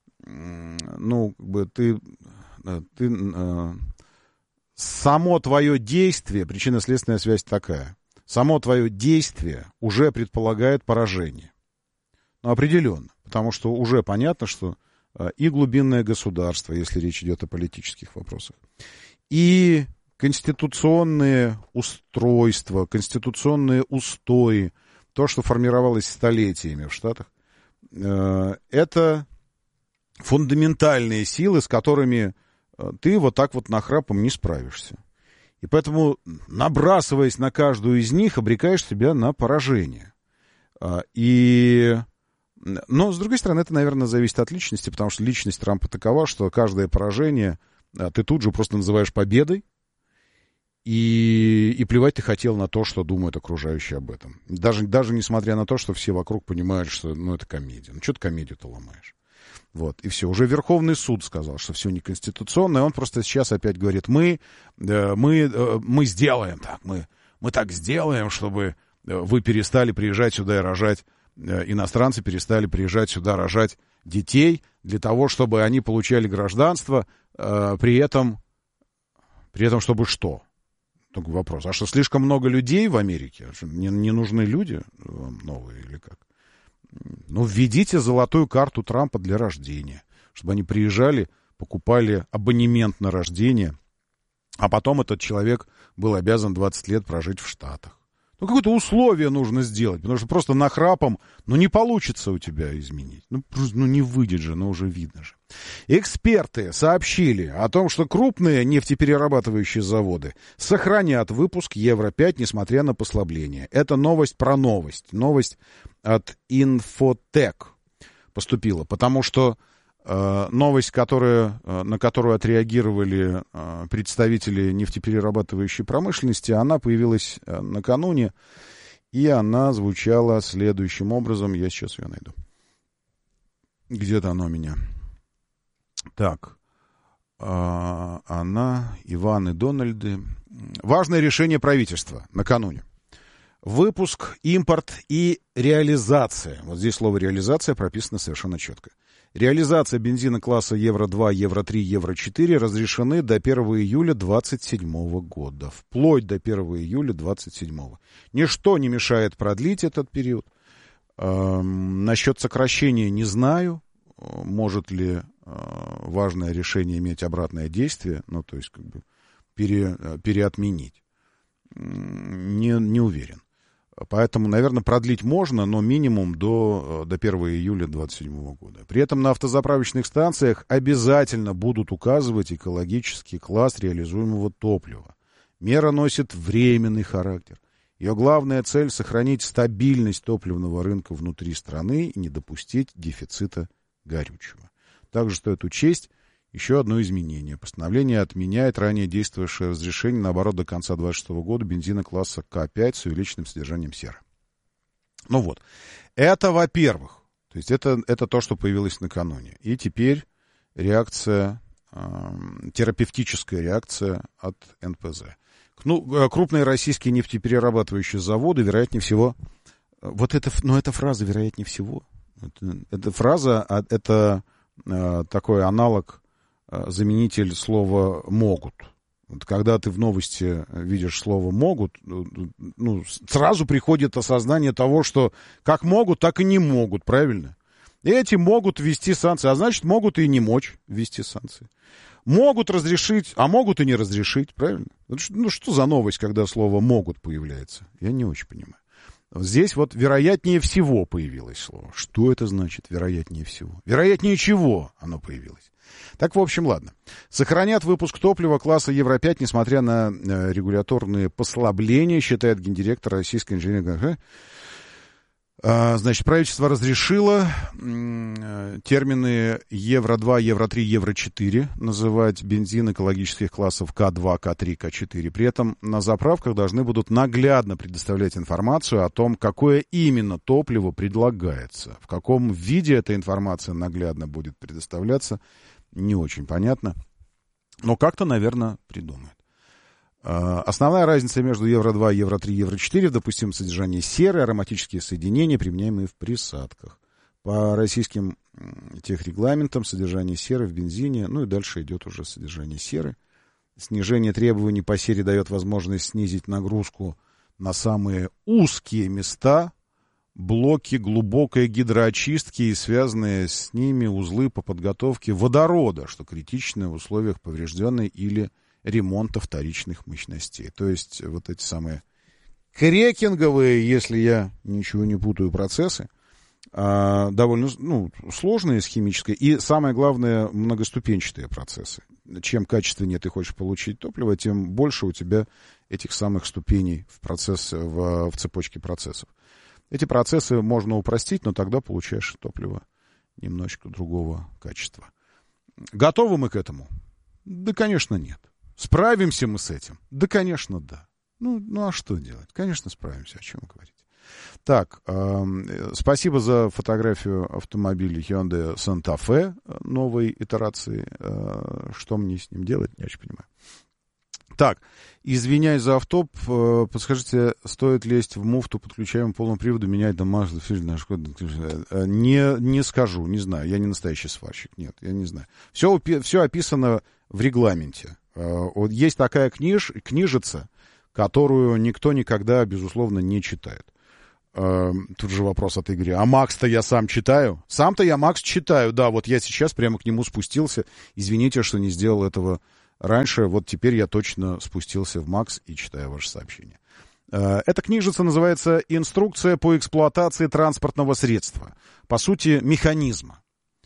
Speaker 1: ну, как бы ты... ты само твое действие, причинно-следственная связь такая, само твое действие уже предполагает поражение. Ну, определенно. Потому что уже понятно, что и глубинное государство, если речь идет о политических вопросах, и конституционные устройства, конституционные устои, то, что формировалось столетиями в Штатах, это фундаментальные силы, с которыми ты вот так вот нахрапом не справишься. И поэтому, набрасываясь на каждую из них, обрекаешь себя на поражение. И... Но, с другой стороны, это, наверное, зависит от личности, потому что личность Трампа такова, что каждое поражение ты тут же просто называешь победой, и, и плевать ты хотел на то, что думают окружающие об этом. Даже, даже несмотря на то, что все вокруг понимают, что ну, это комедия. Ну, что ты комедию-то ломаешь? Вот, и все. Уже Верховный суд сказал, что все неконституционно, и он просто сейчас опять говорит, мы, мы, мы сделаем так, мы, мы так сделаем, чтобы вы перестали приезжать сюда и рожать, иностранцы перестали приезжать сюда рожать детей, для того, чтобы они получали гражданство, при этом, при этом чтобы что? Только вопрос. А что, слишком много людей в Америке? Не, не нужны люди вам новые или как? Ну, введите золотую карту Трампа для рождения, чтобы они приезжали, покупали абонемент на рождение, а потом этот человек был обязан двадцать лет прожить в Штатах. Ну, какое-то условие нужно сделать, потому что просто нахрапом, ну, не получится у тебя изменить. Ну, просто, ну, не выйдет же, ну, уже видно же. Эксперты сообщили о том, что крупные нефтеперерабатывающие заводы сохранят выпуск Евро пять, несмотря на послабление. Это новость про новость. Новость от Инфотек поступила, потому что э, новость, которая, э, на которую отреагировали э, представители нефтеперерабатывающей промышленности, она появилась э, накануне, и она звучала следующим образом. Я сейчас ее найду. Где-то она у меня. Так, э, она, Иван и Дональды. Важное решение правительства накануне. Выпуск, импорт и реализация. Вот здесь слово реализация прописано совершенно четко. Реализация бензина класса Евро два, Евро три, Евро четыре разрешены до первого июля двадцать седьмого года. Вплоть до первого июля двадцать седьмого. Ничто не мешает продлить этот период. Эм, насчет сокращения не знаю. Может ли э, важное решение иметь обратное действие, ну, то есть, как бы, пере, переотменить. Не, не уверен. Поэтому, наверное, продлить можно, но минимум до, до первого июля двадцать седьмого года. При этом на автозаправочных станциях обязательно будут указывать экологический класс реализуемого топлива. Мера носит временный характер. Ее главная цель — сохранить стабильность топливного рынка внутри страны и не допустить дефицита горючего. Также стоит учесть еще одно изменение. Постановление отменяет ранее действовавшее разрешение на оборот до конца двадцать шестого года бензина класса К пять с увеличенным содержанием серы. Ну вот, это во-первых. То есть это, это то, что появилось накануне. И теперь реакция, э, терапевтическая реакция от эн пэ зэ. Ну, крупные российские нефтеперерабатывающие заводы, вероятнее всего, вот это, ну, эта фраза «вероятнее всего», это, эта фраза, это э, такой аналог, заменитель слова «могут». Вот когда ты в новости видишь слово «могут», ну, сразу приходит осознание того, что как могут, так и не могут, правильно? Эти могут ввести санкции, а значит, могут и не мочь ввести санкции. Могут разрешить, а могут и не разрешить, правильно? Ну, что за новость, когда слово «могут» появляется? Я не очень понимаю. Здесь вот «вероятнее всего» появилось слово. Что это значит «вероятнее всего»? Вероятнее чего оно появилось? Так, в общем, ладно. Сохранят выпуск топлива класса Евро пять, несмотря на э, регуляторные послабления, считает гендиректор Российской инженерной... А, значит, правительство разрешило э, термины Евро два, Евро три, Евро четыре называть бензин экологических классов К два, К три, К четыре. При этом на заправках должны будут наглядно предоставлять информацию о том, какое именно топливо предлагается. В каком виде эта информация наглядно будет предоставляться, не очень понятно. Но как-то, наверное, придумают. Основная разница между Евро два, Евро три, Евро четыре в допустимом содержании серы, ароматические соединения, применяемые в присадках. По российским техрегламентам содержание серы в бензине, ну и дальше идет уже содержание серы. Снижение требований по сере дает возможность снизить нагрузку на самые узкие места, блоки глубокой гидроочистки и связанные с ними узлы по подготовке водорода, что критично в условиях поврежденной или ремонта вторичных мощностей. То есть вот эти самые крекинговые, если я ничего не путаю, процессы, а, довольно ну, сложные с химической и, самое главное, многоступенчатые процессы. Чем качественнее ты хочешь получить топливо, тем больше у тебя этих самых ступеней в, процесс, в, в цепочке процессов. Эти процессы можно упростить, но тогда получаешь топливо немножечко другого качества. Готовы мы к этому? Да, конечно, нет. Справимся мы с этим? Да, конечно, да. Ну, ну а что делать? Конечно, справимся. О чем говорить? Так, э, спасибо за фотографию автомобиля Hyundai Santa Fe новой итерации. Э, что мне с ним делать, не очень понимаю. Так, извиняюсь за автоп. Подскажите, стоит лезть в муфту, подключаем полным приводом, менять домашний фильм? Не, не скажу, не знаю. Я не настоящий сварщик. Нет, я не знаю. Все, все описано в регламенте. Есть такая книж, книжица, которую никто никогда, безусловно, не читает. Тут же вопрос от Игоря. А Макс-то я сам читаю? Сам-то я Макс читаю, да. Вот я сейчас прямо к нему спустился. Извините, что не сделал этого раньше. Вот теперь я точно спустился в Макс и читаю ваше сообщение. Эта книжица называется «Инструкция по эксплуатации транспортного средства». По сути, механизма.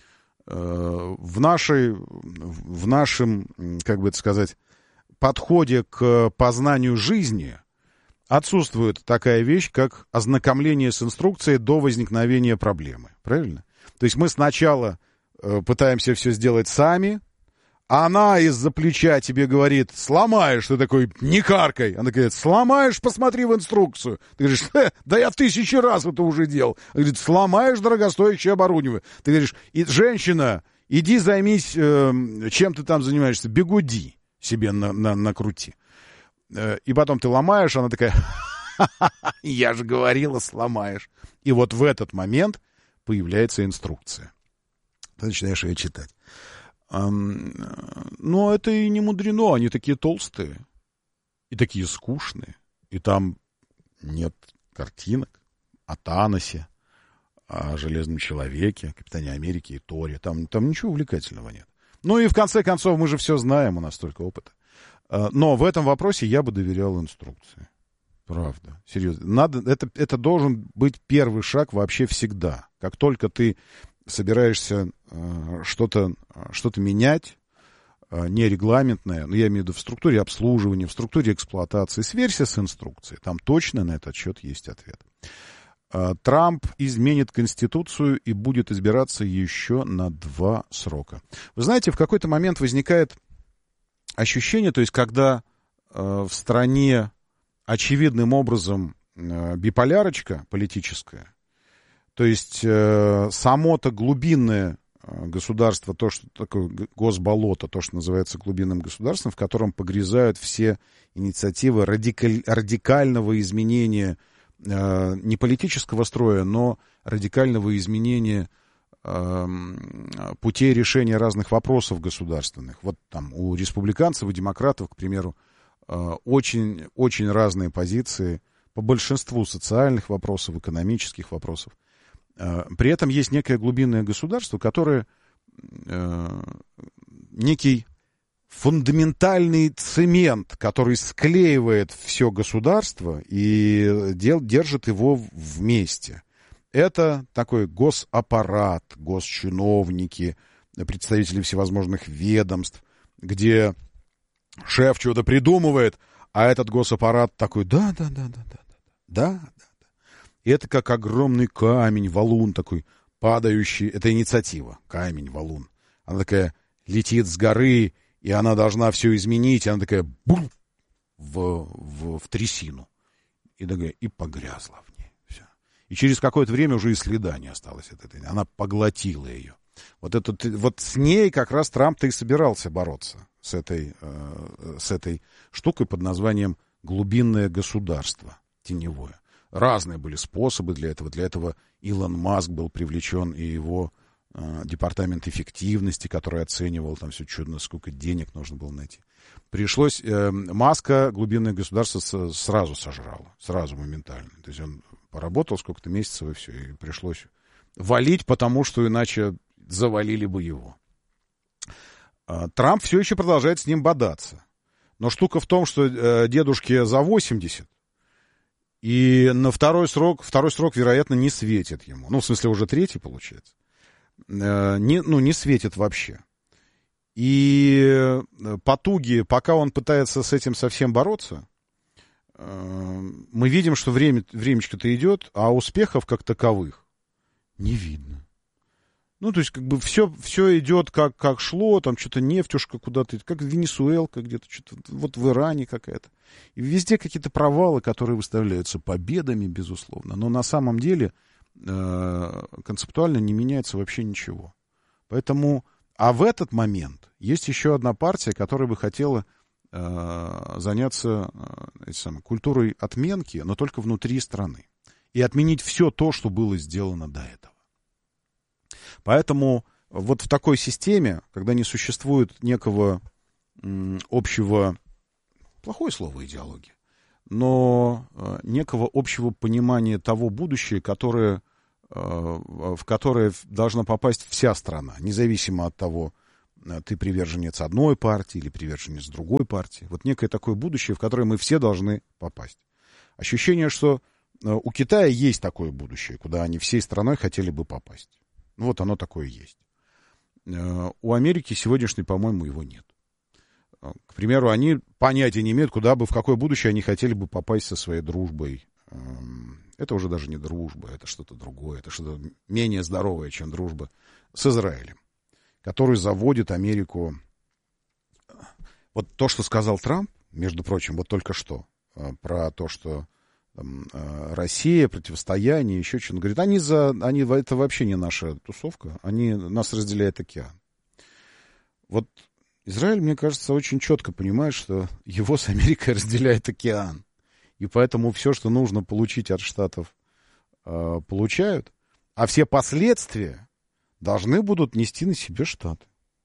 Speaker 1: В нашей, в нашем, как бы это сказать, подходе к познанию жизни отсутствует такая вещь, как ознакомление с инструкцией до возникновения проблемы. Правильно? То есть мы сначала э, пытаемся все сделать сами, а она из-за плеча тебе говорит: сломаешь. Ты такой: не каркай. Она говорит: сломаешь, посмотри в инструкцию. Ты говоришь: э, да я тысячи раз это уже делал. Она говорит: сломаешь дорогостоящее оборудование. Ты говоришь: и, женщина, иди займись, э, чем ты там занимаешься, бигуди себе на, на, накрути. И потом ты ломаешь, она такая: я же говорила, сломаешь. И вот в этот момент появляется инструкция. Ты начинаешь ее читать. Но это и не мудрено, они такие толстые и такие скучные. И там нет картинок о Таносе, о Железном Человеке, Капитане Америки и Торе. Там, там ничего увлекательного нет. Ну и в конце концов, мы же все знаем, у нас столько опыта. Но в этом вопросе я бы доверял инструкции. Правда. Серьезно. Надо, это, это должен быть первый шаг вообще всегда. Как только ты собираешься э, что-то, что-то менять, э, нерегламентное, ну, я имею в виду в структуре обслуживания, в структуре эксплуатации, сверься с инструкцией. Там точно на этот счет есть ответ. Э, Трамп изменит Конституцию и будет избираться еще на два срока. Вы знаете, в какой-то момент возникает ощущение, то есть когда э, в стране очевидным образом э, биполярочка политическая, то есть э, само-то глубинное э, государство, то, что такое госболото, то, что называется глубинным государством, в котором погрязают все инициативы радикаль, радикального изменения э, не политического строя, но радикального изменения путей решения разных вопросов государственных. Вот там у республиканцев и демократов, к примеру, очень, очень разные позиции по большинству социальных вопросов, экономических вопросов. При этом есть некое глубинное государство, которое некий фундаментальный цемент, который склеивает все государство и дел, держит его вместе. Это такой госаппарат, госчиновники, представители всевозможных ведомств, где шеф что-то придумывает, а этот госаппарат такой: да, да, да, да, да, да, да, да. И это как огромный камень, валун такой падающий. Это инициатива, камень, валун. Она такая летит с горы, и она должна все изменить, и она такая бум, в, в, в трясину. И, такая, и погрязла в ней. И через какое-то время уже и следа не осталось от этой. Она поглотила ее. Вот, это, вот с ней как раз Трамп-то и собирался бороться. С этой, э, с этой штукой под названием глубинное государство. Теневое. Разные были способы для этого. Для этого Илон Маск был привлечен, и его э, департамент эффективности, который оценивал там все чудно, сколько денег нужно было найти. Пришлось... Э, Маска глубинное государство с, сразу сожрало. Сразу, моментально. То есть он поработал сколько-то месяцев, и все, и пришлось валить, потому что иначе завалили бы его. Трамп все еще продолжает с ним бодаться. Но штука в том, что дедушке за восемьдесят, и на второй срок, второй срок, вероятно, не светит ему. Ну, в смысле, уже третий, получается. Не, ну, не светит вообще. И потуги, пока он пытается с этим совсем бороться, мы видим, что время, времечко-то идет, а успехов как таковых не видно. Ну, то есть, как бы все, все идет как, как шло, там что-то нефтюшка куда-то, как Венесуэлка где-то, что-то вот в Иране какая-то. И везде какие-то провалы, которые выставляются победами, безусловно. Но на самом деле э, концептуально не меняется вообще ничего. Поэтому, а в этот момент есть еще одна партия, которая бы хотела э, заняться э, самой, культурой отменки, но только внутри страны. И отменить все то, что было сделано до этого. Поэтому вот в такой системе, когда не существует некого м, общего, плохое слово идеология, но э, некого общего понимания того будущего, которое, э, в которое должна попасть вся страна, независимо от того, ты приверженец одной партии или приверженец другой партии. Вот некое такое будущее, в которое мы все должны попасть. Ощущение, что у Китая есть такое будущее, куда они всей страной хотели бы попасть. Ну, вот оно такое есть. У Америки сегодняшней, по-моему, его нет. К примеру, они понятия не имеют, куда бы, в какое будущее они хотели бы попасть со своей дружбой. Это уже даже не дружба, это что-то другое, это что-то менее здоровое, чем дружба с Израилем, который заводит Америку. Вот то, что сказал Трамп, между прочим, вот только что, про то, что там, Россия, противостояние, еще что-то. Он говорит, они за, они, это вообще не наша тусовка, они, нас разделяет океан. Вот Израиль, мне кажется, очень четко понимает, что его с Америкой разделяет океан. И поэтому все, что нужно получить от Штатов, получают. А все последствия должны будут нести на себе Штаты.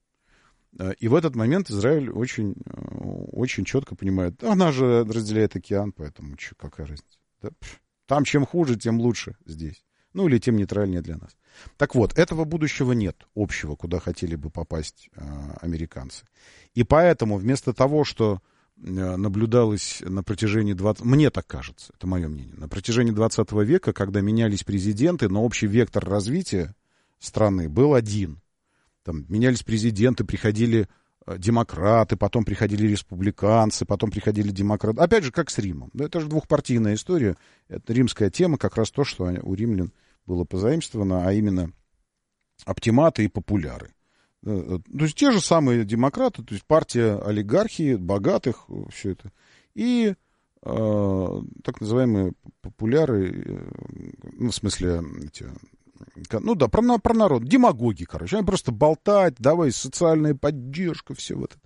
Speaker 1: И в этот момент Израиль очень, очень четко понимает, она же разделяет океан, поэтому че, какая разница. Да? Там чем хуже, тем лучше здесь. Ну или тем нейтральнее для нас. Так вот, этого будущего нет общего, куда хотели бы попасть э, американцы. И поэтому вместо того, что э, наблюдалось на протяжении двадцатого... Мне так кажется, это мое мнение. На протяжении двадцатого века, когда менялись президенты, но общий вектор развития страны был один. Там менялись президенты, приходили демократы, потом приходили республиканцы, потом приходили демократы. Опять же, как с Римом. Это же двухпартийная история. Это римская тема, как раз то, что у римлян было позаимствовано, а именно оптиматы и популяры. То есть те же самые демократы, то есть партия олигархии, богатых, все это. И э, так называемые популяры, ну, в смысле, эти... Ну да, про, про народ. Демагоги, короче. Они просто болтать, давай, социальная поддержка, все вот это.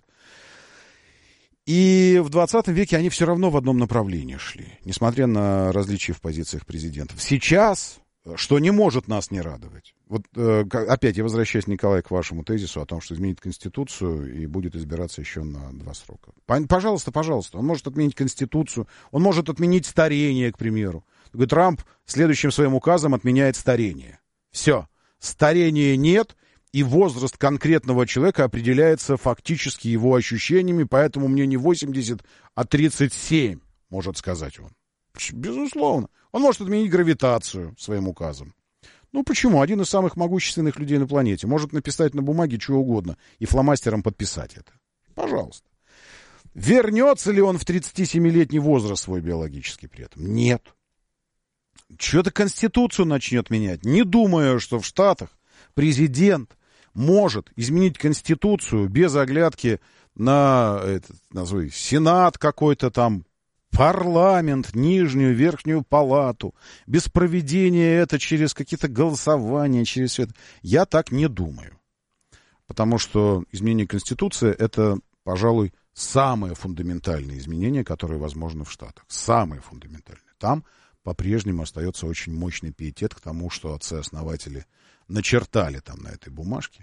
Speaker 1: И в двадцатом веке они все равно в одном направлении шли, несмотря на различия в позициях президентов. Сейчас, что не может нас не радовать. Вот опять я возвращаюсь, Николай, к вашему тезису о том, что изменит Конституцию и будет избираться еще на два срока. Пожалуйста, пожалуйста. Он может отменить Конституцию, он может отменить старение, к примеру. Трамп следующим своим указом отменяет старение. Все. Старения нет, и возраст конкретного человека определяется фактически его ощущениями, поэтому мне не восемьдесят, а тридцать семь, может сказать он. Безусловно. Он может отменить гравитацию своим указом. Ну почему? Один из самых могущественных людей на планете может написать на бумаге что угодно и фломастером подписать это. Пожалуйста. Вернется ли он в тридцатисемилетний возраст свой биологический при этом? Нет. Что-то Конституцию начнет менять. Не думаю, что в Штатах президент может изменить Конституцию без оглядки на этот, назови, Сенат какой-то там, парламент, нижнюю, верхнюю палату, без проведения это через какие-то голосования, через все это. Я так не думаю. Потому что изменение Конституции — это, пожалуй, самое фундаментальное изменение, которое возможно в Штатах. Самое фундаментальное. Там по-прежнему остается очень мощный пиетет к тому, что отцы-основатели начертали там на этой бумажке.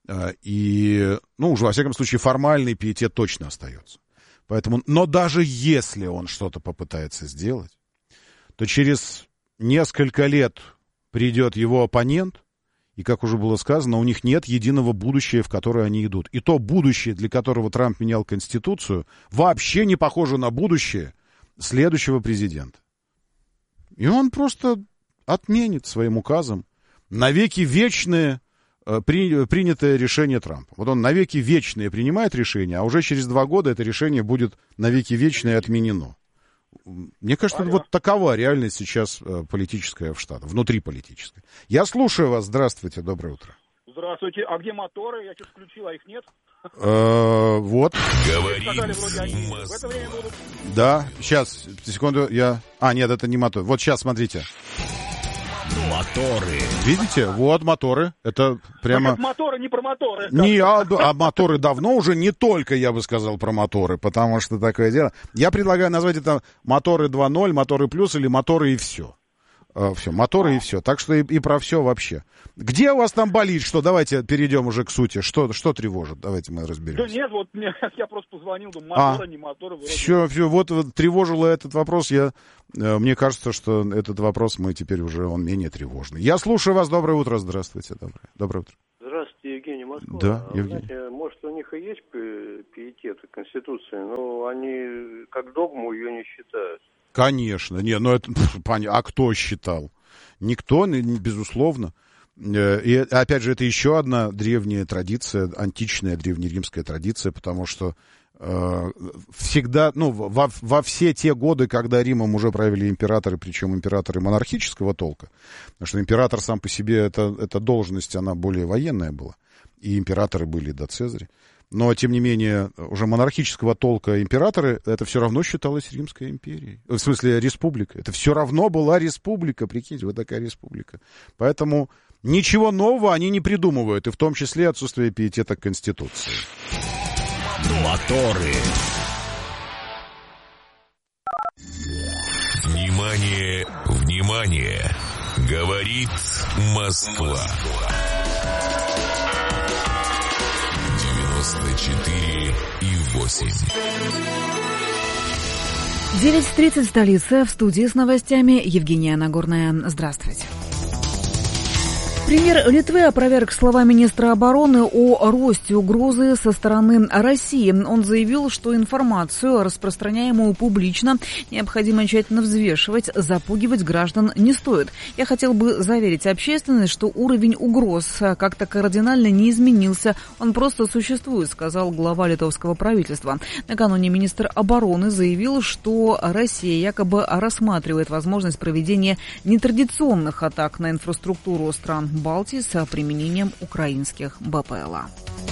Speaker 1: И, ну, уже, во всяком случае, формальный пиетет точно остается. Поэтому, но даже если он что-то попытается сделать, то через несколько лет придет его оппонент, и, как уже было сказано, у них нет единого будущего, в которое они идут. И то будущее, для которого Трамп менял Конституцию, вообще не похоже на будущее следующего президента. И он просто отменит своим указом навеки вечное э, при, принятое решение Трампа. Вот он навеки вечное принимает решение, а уже через два года это решение будет навеки вечное отменено. Мне кажется, Алло. Вот такова реальность сейчас э, политическая в Штатах, внутриполитическая. Я слушаю вас. Здравствуйте, доброе утро.
Speaker 11: Здравствуйте. А где моторы? Я что-то включил, а их нет.
Speaker 1: Вот.
Speaker 3: Говорит
Speaker 11: Москва.
Speaker 1: Да, сейчас, секунду, я... А, нет, это не мотор. Вот сейчас, смотрите.
Speaker 9: Моторы.
Speaker 1: Видите? Вот моторы. Это прямо...
Speaker 11: Так, моторы не про моторы.
Speaker 1: Не, а, а моторы давно уже не только, я бы сказал, про моторы, потому что такое дело. Я предлагаю назвать это моторы два ноль, моторы плюс или моторы и все. Все, моторы и все. Так что и, и про все вообще. Где у вас там болит? Что? Давайте перейдем уже к сути. Что, что тревожит? Давайте мы разберемся.
Speaker 11: Да нет, вот мне, я просто позвонил, думаю, моторы, а, не моторы. Вроде...
Speaker 1: Все, все, вот, вот тревожило этот вопрос. Я, мне кажется, что этот вопрос мы теперь уже, он менее тревожный. Я слушаю вас. Доброе утро. Здравствуйте. Доброе, доброе утро.
Speaker 12: Здравствуйте, Евгений, Москва.
Speaker 1: Да, Евгений.
Speaker 12: Знаете, может, у них и есть пиетет к Конституции, но они как догму ее не считают.
Speaker 1: Конечно, не, ну это понятно. А кто считал? Никто, безусловно. И опять же, это еще одна древняя традиция, античная древнеримская традиция, потому что э, всегда, ну, во, во все те годы, когда Римом уже правили императоры, причем императоры монархического толка, потому что император сам по себе, это, это должность, она более военная была, и императоры были до Цезаря. Но, тем не менее, уже монархического толка императоры, это все равно считалось Римской империей. В смысле, республика. Это все равно была республика, прикиньте, вот такая республика. Поэтому ничего нового они не придумывают, и в том числе отсутствие пиетета к Конституции.
Speaker 9: Моторы.
Speaker 3: Внимание, внимание! Говорит Москва. девяносто четыре и восемь.
Speaker 4: девять тридцать, столица. В студии с новостями Евгения Нагорная. Здравствуйте. Премьер Литвы опроверг слова министра обороны о росте угрозы со стороны России. Он заявил, что информацию, распространяемую публично, необходимо тщательно взвешивать, запугивать граждан не стоит. Я хотел бы заверить общественность, что уровень угроз как-то кардинально не изменился. Он просто существует, сказал глава литовского правительства. Накануне министр обороны заявил, что Россия якобы рассматривает возможность проведения нетрадиционных атак на инфраструктуру стран Балтии с применением украинских БПЛА.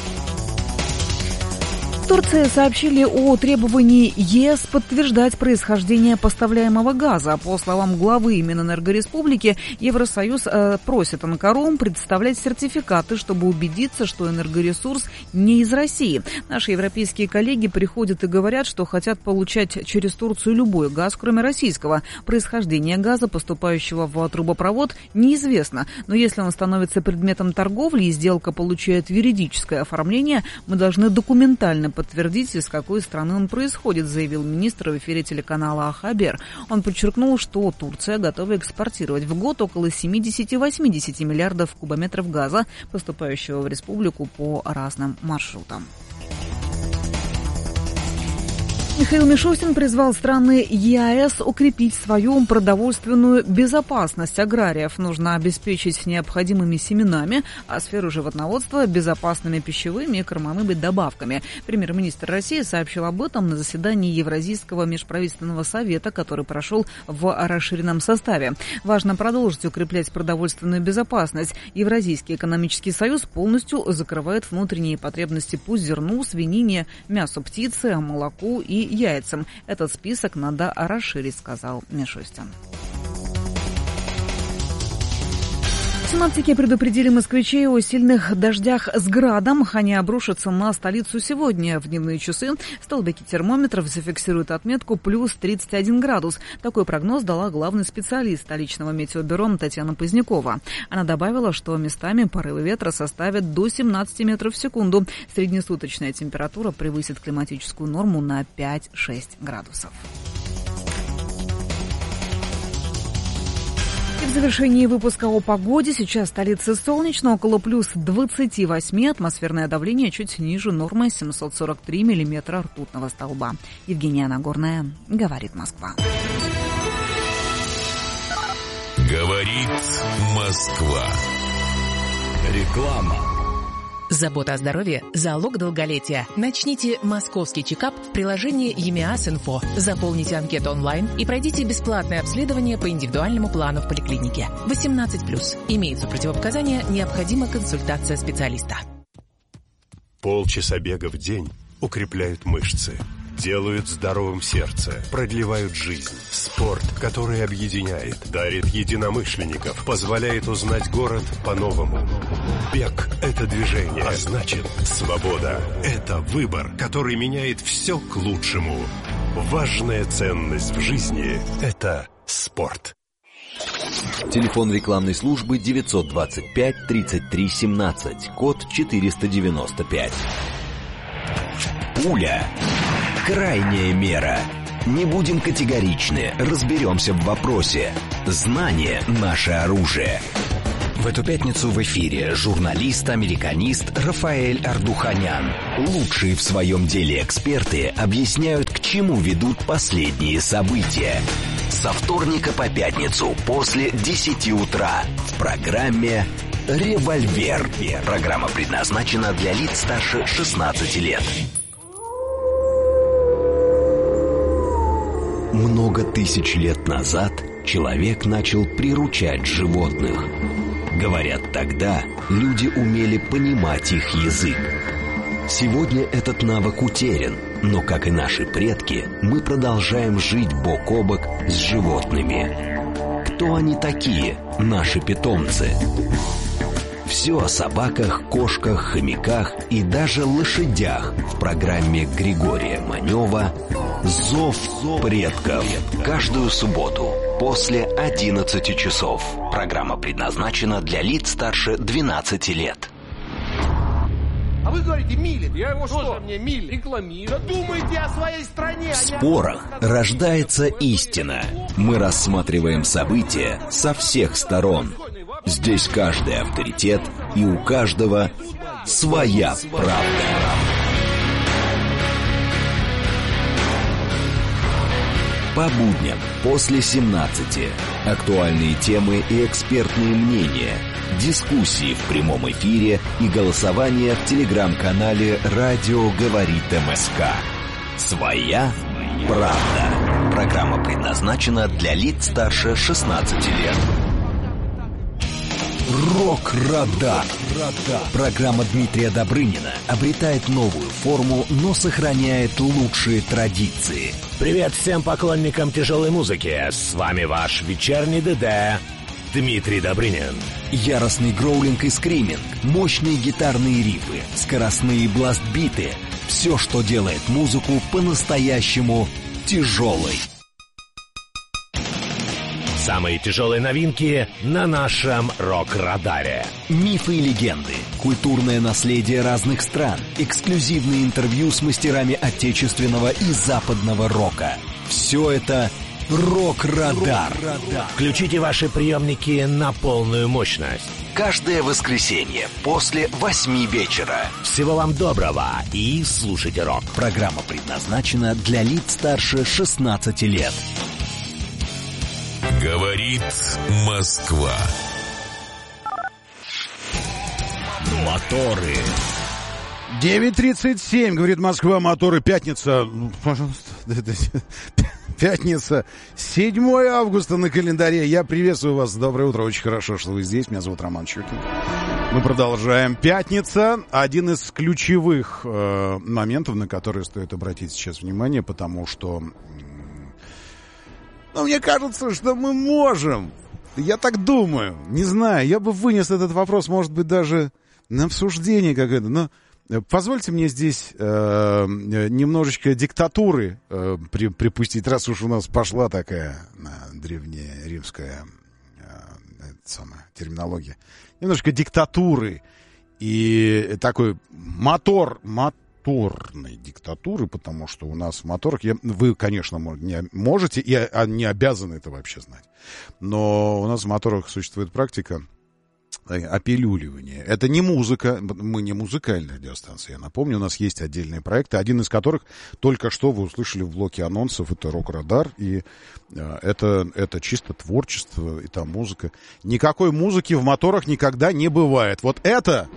Speaker 4: В Турции сообщили о требовании ЕС подтверждать происхождение поставляемого газа. По словам главы Минэнергореспублики, Евросоюз э, просит Анкару представлять сертификаты, чтобы убедиться, что энергоресурс не из России. Наши европейские коллеги приходят и говорят, что хотят получать через Турцию любой газ, кроме российского. Происхождение газа, поступающего в трубопровод, неизвестно. Но если он становится предметом торговли и сделка получает юридическое оформление, мы должны документально подтвердить, из какой страны он происходит, заявил министр в эфире телеканала Хабер. Он подчеркнул, что Турция готова экспортировать в год около семьдесят-восемьдесят миллиардов кубометров газа, поступающего в республику по разным маршрутам. Михаил Мишустин призвал страны ЕАЭС укрепить свою продовольственную безопасность аграриев. Нужно обеспечить необходимыми семенами, а сферу животноводства – безопасными пищевыми и кормовыми добавками. Премьер-министр России сообщил об этом на заседании Евразийского межправительственного совета, который прошел в расширенном составе. Важно продолжить укреплять продовольственную безопасность. Евразийский экономический союз полностью закрывает внутренние потребности по зерну, свинине, мясу птицы, молоку и яйцам. Этот список надо расширить, сказал Мишустин. Синоптики предупредили москвичей о сильных дождях с градом. Они обрушатся на столицу сегодня. В дневные часы столбики термометров зафиксируют отметку плюс тридцать один градус. Такой прогноз дала главный специалист столичного метеобюро Татьяна Позднякова. Она добавила, что местами порывы ветра составят до семнадцать метров в секунду. Среднесуточная температура превысит климатическую норму на пять-шесть градусов. И в завершении выпуска о погоде. Сейчас в столице солнечно, около плюс двадцать восемь, атмосферное давление чуть ниже нормы семьсот сорок три миллиметра ртутного столба. Евгения Нагорная, говорит Москва.
Speaker 3: Говорит Москва.
Speaker 9: Реклама.
Speaker 13: Забота о здоровье – залог долголетия. Начните московский чекап в приложении ЕМИАС-Инфо. Заполните анкету онлайн и пройдите бесплатное обследование по индивидуальному плану в поликлинике. восемнадцать плюс. Имеются противопоказания, необходима консультация специалиста.
Speaker 14: Полчаса бега в день укрепляют мышцы. делают здоровым сердце, продлевают жизнь. Спорт, который объединяет, дарит единомышленников, позволяет узнать город по-новому. Бег – это движение, а значит, свобода – это выбор, который меняет все к лучшему. Важная ценность в жизни – это спорт.
Speaker 15: Телефон рекламной службы девятьсот двадцать пять тридцать три семнадцать, код четыреста девяносто пять. Пуля. Крайняя мера. Не будем категоричны, разберемся в вопросе. Знание – наше оружие. В эту пятницу в эфире журналист-американист Рафаэль Ардуханян. Лучшие в своем деле эксперты объясняют, к чему ведут последние события. Со вторника по пятницу после десяти утра в программе «Револьвер». Программа предназначена для лиц старше шестнадцати лет. Много тысяч лет назад человек начал приручать животных. Говорят, тогда люди умели понимать их язык. Сегодня этот навык утерян, но, как и наши предки, мы продолжаем жить бок о бок с животными. Кто они такие, наши питомцы? Все о собаках, кошках, хомяках и даже лошадях в программе Григория Манева «Зов предков». Каждую субботу после одиннадцати часов. Программа предназначена для лиц старше двенадцати лет.
Speaker 16: А вы говорите, милит. Я его что? Тоже мне милит. Рекламирую. Да думайте о своей стране.
Speaker 15: В спорах рождается истина. Мы рассматриваем события со всех сторон. Здесь каждый авторитет, и у каждого своя правда. По будням после семнадцати. Актуальные темы и экспертные мнения. Дискуссии в прямом эфире и голосование в телеграм-канале «Радио говорит МСК». Своя правда. Программа предназначена для лиц старше шестнадцати лет. Рок-радар. Программа Дмитрия Добрынина обретает новую форму, но сохраняет лучшие традиции.
Speaker 17: Привет всем поклонникам тяжелой музыки. С вами ваш вечерний ДД Дмитрий Добрынин.
Speaker 15: Яростный гроулинг и скриминг, мощные гитарные рифы, скоростные бластбиты. Все, что делает музыку по-настоящему тяжелой.
Speaker 17: Самые тяжелые новинки на нашем рок-радаре.
Speaker 15: Мифы и легенды, культурное наследие разных стран, эксклюзивные интервью с мастерами отечественного и западного рока. Все это рок-радар.
Speaker 17: Включите ваши приемники на полную мощность.
Speaker 15: Каждое воскресенье после восьми вечера.
Speaker 17: Всего вам доброго и слушайте рок.
Speaker 15: Программа предназначена для лиц старше шестнадцати лет.
Speaker 3: Говорит Москва.
Speaker 15: Моторы.
Speaker 1: девять тридцать семь, говорит Москва, моторы, пятница. Ну, пожалуйста, пятница, седьмое августа на календаре. Я приветствую вас. Доброе утро, очень хорошо, что вы здесь. Меня зовут Роман Щукин. Мы продолжаем. Пятница. Один из ключевых э, моментов, на которые стоит обратить сейчас внимание, потому что... Но мне кажется, что мы можем. Я так думаю. Не знаю, я бы вынес этот вопрос, может быть, даже на обсуждение какое-то. Но позвольте мне здесь э, немножечко диктатуры э, при, припустить, раз уж у нас пошла такая э, древнеримская э, самая, терминология. Немножко диктатуры и такой мотор, мотор. моторной диктатуры, потому что у нас в моторах, я, вы, конечно, не можете и не обязаны это вообще знать, но у нас в моторах существует практика опилюливания. Это не музыка, мы не музыкальная радиостанция, я напомню, у нас есть отдельные проекты, один из которых только что вы услышали в блоке анонсов, это «Рок-радар», и это, это чисто творчество, и там музыка. Никакой музыки в моторах никогда не бывает. Вот это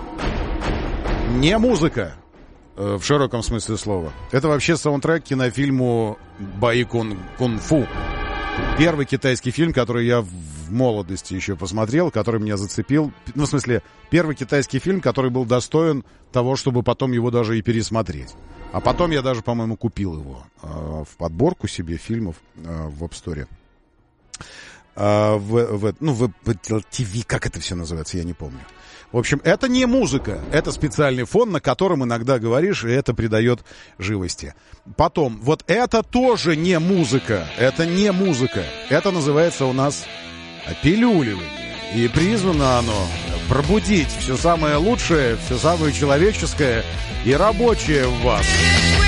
Speaker 1: не музыка. В широком смысле слова. Это вообще саундтрек к кинофильму «Бои кун- кунг-фу». Первый китайский фильм, который я в в молодости еще посмотрел, который меня зацепил. Ну, в смысле, первый китайский фильм, который был достоин того, чтобы потом его даже и пересмотреть. А потом я даже, по-моему, купил его э, в подборку себе фильмов э, в App Store. Э, в, в, ну, в, в ти ви, как это все называется, я не помню. В общем, это не музыка, это специальный фон, на котором иногда говоришь, и это придает живости. Потом, вот это тоже не музыка, это не музыка. Это называется у нас пилюливание. И призвано оно пробудить все самое лучшее, все самое человеческое и рабочее в вас.